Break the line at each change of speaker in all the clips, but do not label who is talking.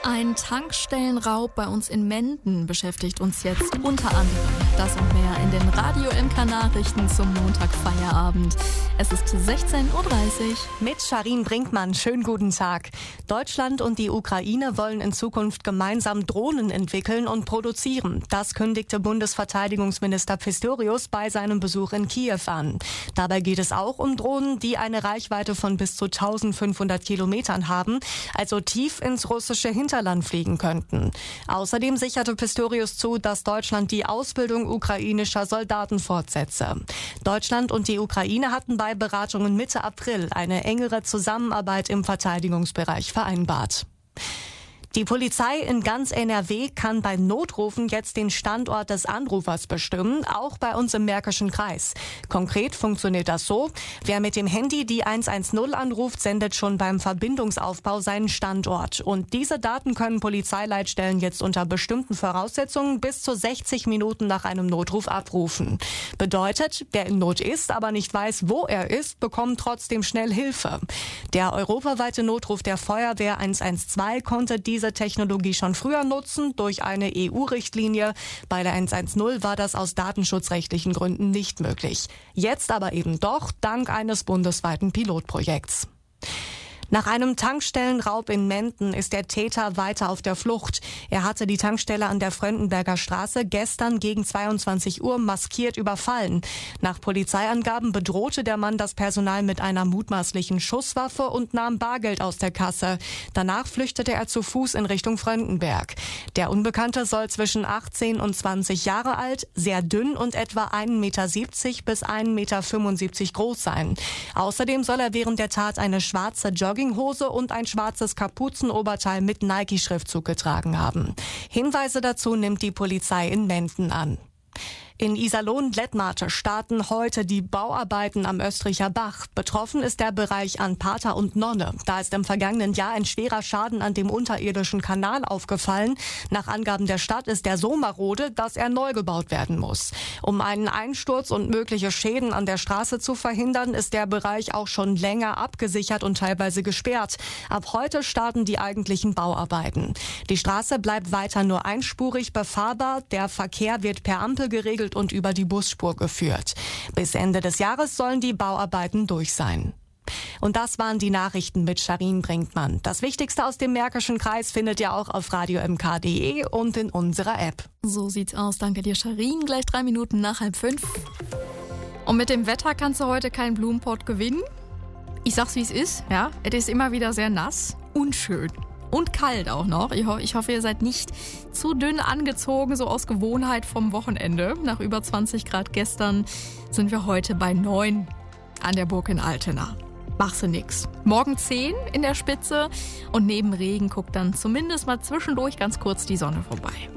Ein Tankstellenraub bei uns in Menden beschäftigt uns jetzt unter anderem. Das und mehr in den Radio MK Nachrichten zum Montagfeierabend. Es ist 16:30 Uhr.
Mit Sharin Brinkmann, schönen guten Tag. Deutschland und die Ukraine wollen in Zukunft gemeinsam Drohnen entwickeln und produzieren. Das kündigte Bundesverteidigungsminister Pistorius bei seinem Besuch in Kiew an. Dabei geht es auch um Drohnen, die eine Reichweite von bis zu 1500 Kilometern haben, also tief ins russische Hinterland fliegen könnten. Außerdem sicherte Pistorius zu, dass Deutschland die Ausbildung ukrainischer Soldaten fortsetze. Deutschland und die Ukraine hatten bei Beratungen Mitte April eine engere Zusammenarbeit im Verteidigungsbereich vereinbart. Die Polizei in ganz NRW kann bei Notrufen jetzt den Standort des Anrufers bestimmen, auch bei uns im Märkischen Kreis. Konkret funktioniert das so: Wer mit dem Handy die 110 anruft, sendet schon beim Verbindungsaufbau seinen Standort. Und diese Daten können Polizeileitstellen jetzt unter bestimmten Voraussetzungen bis zu 60 Minuten nach einem Notruf abrufen. Bedeutet, wer in Not ist, aber nicht weiß, wo er ist, bekommt trotzdem schnell Hilfe. Der europaweite Notruf der Feuerwehr 112 konnte diese Technologie schon früher nutzen, durch eine EU-Richtlinie. Bei der 110 war das aus datenschutzrechtlichen Gründen nicht möglich. Jetzt aber eben doch, dank eines bundesweiten Pilotprojekts. Nach einem Tankstellenraub in Menden ist der Täter weiter auf der Flucht. Er hatte die Tankstelle an der Fröndenberger Straße gestern gegen 22 Uhr maskiert überfallen. Nach Polizeiangaben bedrohte der Mann das Personal mit einer mutmaßlichen Schusswaffe und nahm Bargeld aus der Kasse. Danach flüchtete er zu Fuß in Richtung Fröndenberg. Der Unbekannte soll zwischen 18 und 20 Jahre alt, sehr dünn und etwa 1,70 Meter bis 1,75 Meter groß sein. Außerdem soll er während der Tat eine schwarze Jogginghose und ein schwarzes Kapuzenoberteil mit Nike-Schriftzug getragen haben. Hinweise dazu nimmt die Polizei in Menden an. In Iserlohn-Lettmate starten heute die Bauarbeiten am Östricher Bach. Betroffen ist der Bereich an Pater und Nonne. Da ist im vergangenen Jahr ein schwerer Schaden an dem unterirdischen Kanal aufgefallen. Nach Angaben der Stadt ist der so marode, dass er neu gebaut werden muss. Um einen Einsturz und mögliche Schäden an der Straße zu verhindern, ist der Bereich auch schon länger abgesichert und teilweise gesperrt. Ab heute starten die eigentlichen Bauarbeiten. Die Straße bleibt weiter nur einspurig befahrbar. Der Verkehr wird per Ampel geregelt und über die Busspur geführt. Bis Ende des Jahres sollen die Bauarbeiten durch sein. Und das waren die Nachrichten mit Sharin Brinkmann. Das Wichtigste aus dem Märkischen Kreis findet ihr auch auf radiomk.de und in unserer App.
So sieht's aus. Danke dir, Sharin. Gleich 3 Minuten nach 4:30. Und mit dem Wetter kannst du heute keinen Blumenpott gewinnen. Ich sag's, wie es ist. Ja, es ist immer wieder sehr nass und schön. Und kalt auch noch. Ich hoffe, ihr seid nicht zu dünn angezogen, so aus Gewohnheit vom Wochenende. Nach über 20 Grad gestern sind wir heute bei 9 an der Burg in Altena. Machst du nix. Morgen 10 in der Spitze und neben Regen guckt dann zumindest mal zwischendurch ganz kurz die Sonne vorbei.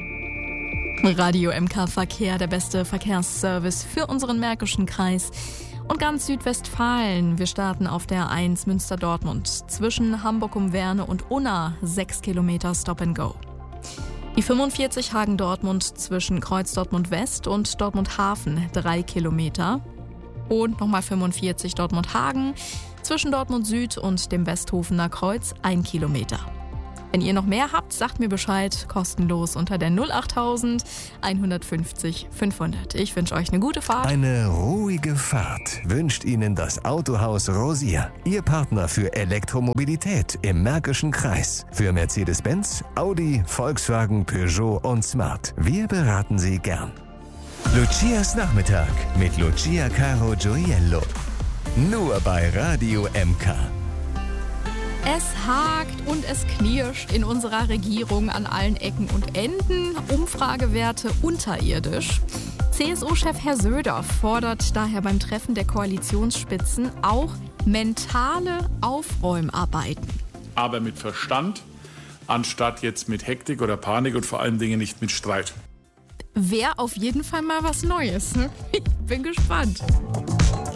Radio MK Verkehr, der beste Verkehrsservice für unseren Märkischen Kreis. Und ganz Südwestfalen. Wir starten auf der 1 Münster-Dortmund. Zwischen Hamburg um Werne und Unna 6 Kilometer Stop and Go. Die 45 Hagen-Dortmund zwischen Kreuz Dortmund West und Dortmund Hafen 3 Kilometer. Und nochmal 45 Dortmund Hagen zwischen Dortmund Süd und dem Westhofener Kreuz 1 Kilometer. Wenn ihr noch mehr habt, sagt mir Bescheid, kostenlos unter der 08000 150 500. Ich wünsche euch eine gute Fahrt.
Eine ruhige Fahrt wünscht Ihnen das Autohaus Rosier. Ihr Partner für Elektromobilität im Märkischen Kreis. Für Mercedes-Benz, Audi, Volkswagen, Peugeot und Smart. Wir beraten Sie gern. Lucias Nachmittag mit Lucia Caro Gioiello. Nur bei Radio MK.
Es hakt und es knirscht in unserer Regierung an allen Ecken und Enden. Umfragewerte unterirdisch. CSU-Chef Herr Söder fordert daher beim Treffen der Koalitionsspitzen auch mentale Aufräumarbeiten.
Aber mit Verstand, anstatt jetzt mit Hektik oder Panik und vor allen Dingen nicht mit Streit.
Wäre auf jeden Fall mal was Neues. Ich bin gespannt.